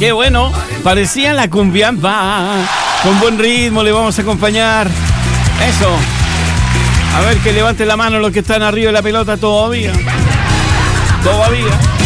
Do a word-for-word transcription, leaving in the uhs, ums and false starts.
Qué bueno. Parecía la cumbiamba. Con buen ritmo le vamos a acompañar. Eso. A ver que levante la mano los que están arriba de la pelota todavía. Todavía.